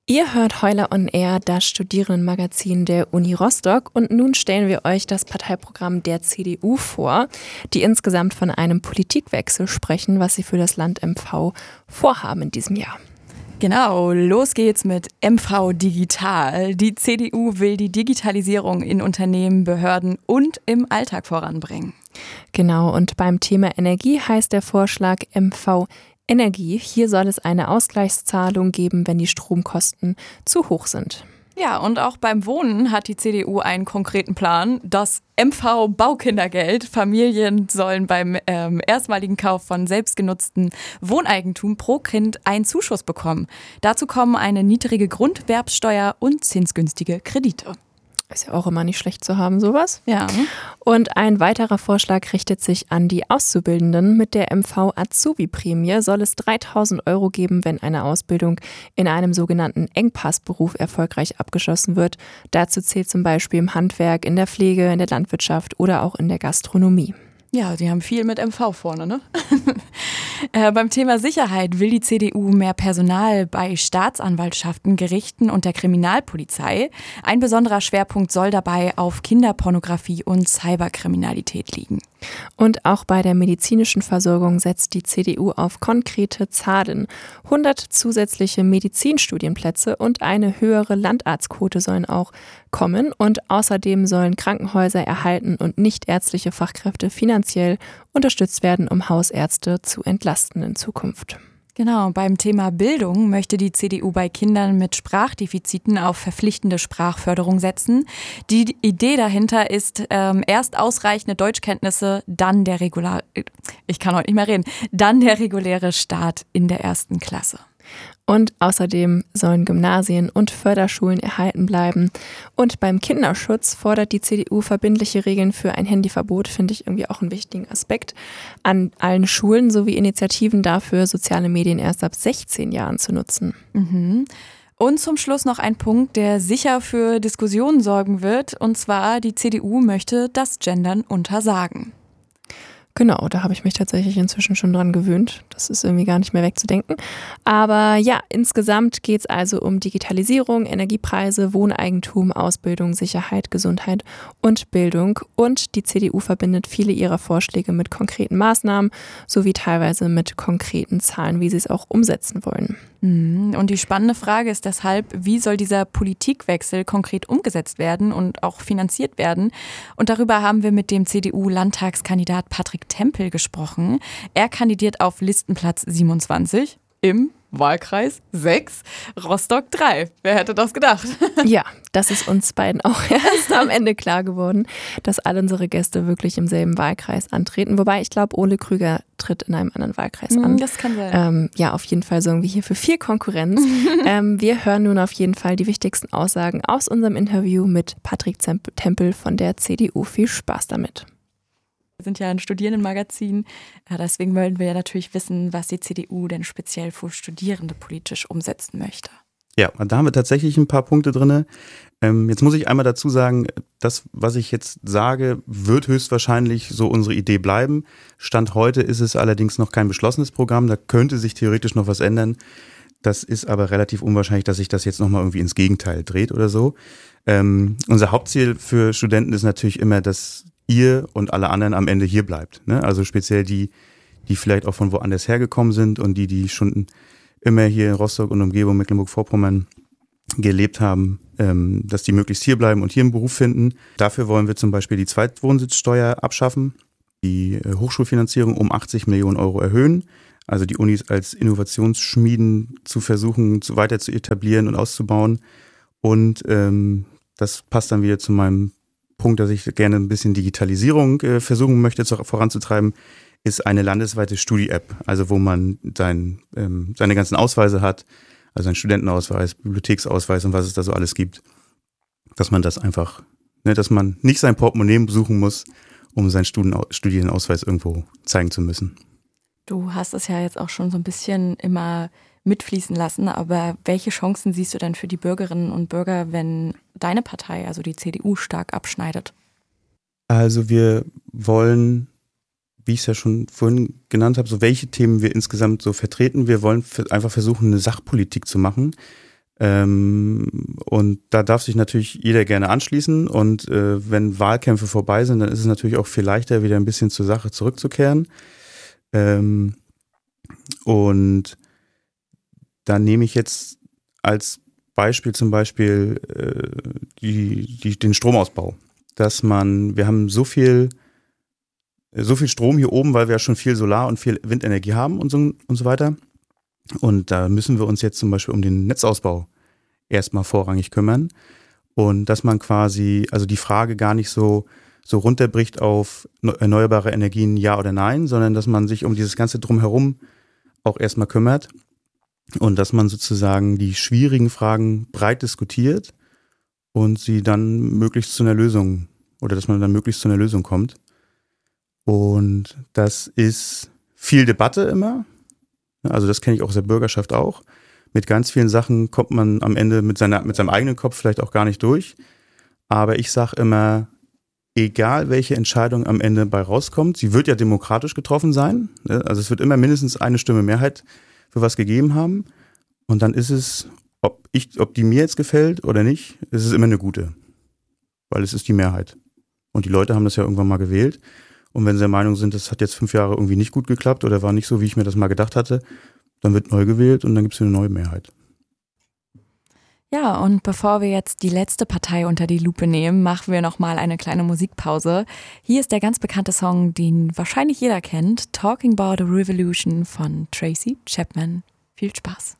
Ihr hört Heuler on Air, das Studierendenmagazin der Uni Rostock, und nun stellen wir euch das Parteiprogramm der CDU vor, die insgesamt von einem Politikwechsel sprechen, was sie für das Land MV vorhaben in diesem Jahr. Genau, los geht's mit MV Digital. Die CDU will die Digitalisierung in Unternehmen, Behörden und im Alltag voranbringen. Genau, und beim Thema Energie heißt der Vorschlag MV Energie. Hier soll es eine Ausgleichszahlung geben, wenn die Stromkosten zu hoch sind. Ja, und auch beim Wohnen hat die CDU einen konkreten Plan. Das MV Baukindergeld. Familien sollen beim erstmaligen Kauf von selbstgenutztem Wohneigentum pro Kind einen Zuschuss bekommen. Dazu kommen eine niedrige Grunderwerbsteuer und zinsgünstige Kredite. Ist ja auch immer nicht schlecht zu haben, sowas. Ja. Und ein weiterer Vorschlag richtet sich an die Auszubildenden. Mit der MV Azubi-Prämie soll es 3.000 € geben, wenn eine Ausbildung in einem sogenannten Engpassberuf erfolgreich abgeschlossen wird. Dazu zählt zum Beispiel im Handwerk, in der Pflege, in der Landwirtschaft oder auch in der Gastronomie. Ja, die haben viel mit MV vorne, ne? Beim Thema Sicherheit will die CDU mehr Personal bei Staatsanwaltschaften, Gerichten und der Kriminalpolizei. Ein besonderer Schwerpunkt soll dabei auf Kinderpornografie und Cyberkriminalität liegen. Und auch bei der medizinischen Versorgung setzt die CDU auf konkrete Zahlen. 100 zusätzliche Medizinstudienplätze und eine höhere Landarztquote sollen auch kommen. Und außerdem sollen Krankenhäuser erhalten und nichtärztliche Fachkräfte finanziell unterstützt werden, um Hausärzte zu entlasten in Zukunft. Genau, beim Thema Bildung möchte die CDU bei Kindern mit Sprachdefiziten auf verpflichtende Sprachförderung setzen. Die Idee dahinter ist erst ausreichende Deutschkenntnisse, dann der reguläre Start in der 1. Klasse. Und außerdem sollen Gymnasien und Förderschulen erhalten bleiben. Und beim Kinderschutz fordert die CDU verbindliche Regeln für ein Handyverbot, finde ich irgendwie auch einen wichtigen Aspekt, an allen Schulen sowie Initiativen dafür, soziale Medien erst ab 16 Jahren zu nutzen. Mhm. Und zum Schluss noch ein Punkt, der sicher für Diskussionen sorgen wird. Und zwar, die CDU möchte das Gendern untersagen. Genau, da habe ich mich tatsächlich inzwischen schon dran gewöhnt. Das ist irgendwie gar nicht mehr wegzudenken. Aber ja, insgesamt geht es also um Digitalisierung, Energiepreise, Wohneigentum, Ausbildung, Sicherheit, Gesundheit und Bildung. Und die CDU verbindet viele ihrer Vorschläge mit konkreten Maßnahmen sowie teilweise mit konkreten Zahlen, wie sie es auch umsetzen wollen. Und die spannende Frage ist deshalb, wie soll dieser Politikwechsel konkret umgesetzt werden und auch finanziert werden? Und darüber haben wir mit dem CDU-Landtagskandidat Patrick Tempel gesprochen. Er kandidiert auf Listenplatz 27 im Wahlkreis 6, Rostock 3. Wer hätte das gedacht? Ja, das ist uns beiden auch erst am Ende klar geworden, dass alle unsere Gäste wirklich im selben Wahlkreis antreten. Wobei ich glaube, Ole Krüger tritt in einem anderen Wahlkreis an. Das kann sein. Ja, auf jeden Fall sorgen wir hier für viel Konkurrenz. Wir hören nun auf jeden Fall die wichtigsten Aussagen aus unserem Interview mit Patrick Tempel von der CDU. Viel Spaß damit. Wir sind ja ein Studierendenmagazin, deswegen wollen wir ja natürlich wissen, was die CDU denn speziell für Studierende politisch umsetzen möchte. Ja, da haben wir tatsächlich ein paar Punkte drin. Jetzt muss ich einmal dazu sagen, das, was ich jetzt sage, wird höchstwahrscheinlich so unsere Idee bleiben. Stand heute ist es allerdings noch kein beschlossenes Programm, da könnte sich theoretisch noch was ändern. Das ist aber relativ unwahrscheinlich, dass sich das jetzt nochmal irgendwie ins Gegenteil dreht oder so. Unser Hauptziel für Studenten ist natürlich immer, dass ihr und alle anderen am Ende hier bleibt. Ne? Also speziell die vielleicht auch von woanders hergekommen sind und die schon immer hier in Rostock und Umgebung Mecklenburg-Vorpommern gelebt haben, dass die möglichst hier bleiben und hier einen Beruf finden. Dafür wollen wir zum Beispiel die Zweitwohnsitzsteuer abschaffen, die Hochschulfinanzierung um 80 Millionen € erhöhen, also die Unis als Innovationsschmieden zu versuchen, weiter zu etablieren und auszubauen. Und das passt dann wieder zu meinem Punkt, dass ich gerne ein bisschen Digitalisierung versuchen möchte voranzutreiben, ist eine landesweite Studi-App, also wo man seine ganzen Ausweise hat, also einen Studentenausweis, Bibliotheksausweis und was es da so alles gibt, dass man das einfach, dass man nicht sein Portemonnaie besuchen muss, um seinen Studienausweis irgendwo zeigen zu müssen. Du hast es ja jetzt auch schon so ein bisschen immer mitfließen lassen, aber welche Chancen siehst du denn für die Bürgerinnen und Bürger, wenn deine Partei, also die CDU, stark abschneidet? Also wir wollen, wie ich es ja schon vorhin genannt habe, so welche Themen wir insgesamt so vertreten. Wir wollen einfach versuchen, eine Sachpolitik zu machen. Und da darf sich natürlich jeder gerne anschließen. Und wenn Wahlkämpfe vorbei sind, dann ist es natürlich auch viel leichter, wieder ein bisschen zur Sache zurückzukehren. Und da nehme ich jetzt als Beispiel zum Beispiel den Stromausbau. Wir haben so viel Strom hier oben, weil wir ja schon viel Solar- und viel Windenergie haben und so weiter. Und da müssen wir uns jetzt zum Beispiel um den Netzausbau erstmal vorrangig kümmern. Und dass man quasi, also die Frage gar nicht so runterbricht auf erneuerbare Energien, ja oder nein, sondern dass man sich um dieses ganze Drumherum auch erstmal kümmert und dass man sozusagen die schwierigen Fragen breit diskutiert und sie dann möglichst zu einer Lösung dass man dann möglichst zu einer Lösung kommt. Und das ist viel Debatte immer. Also das kenne ich auch aus der Bürgerschaft auch. Mit ganz vielen Sachen kommt man am Ende mit seinem eigenen Kopf vielleicht auch gar nicht durch. Aber ich sage immer, egal welche Entscheidung am Ende bei rauskommt, sie wird ja demokratisch getroffen sein. Also es wird immer mindestens eine Stimme Mehrheit für was gegeben haben. Und dann ist es, ob die mir jetzt gefällt oder nicht, ist es immer eine gute. Weil es ist die Mehrheit. Und die Leute haben das ja irgendwann mal gewählt. Und wenn sie der Meinung sind, das hat jetzt 5 Jahre irgendwie nicht gut geklappt oder war nicht so, wie ich mir das mal gedacht hatte, dann wird neu gewählt und dann gibt es eine neue Mehrheit. Ja, und bevor wir jetzt die letzte Partei unter die Lupe nehmen, machen wir nochmal eine kleine Musikpause. Hier ist der ganz bekannte Song, den wahrscheinlich jeder kennt, Talking About a Revolution von Tracy Chapman. Viel Spaß.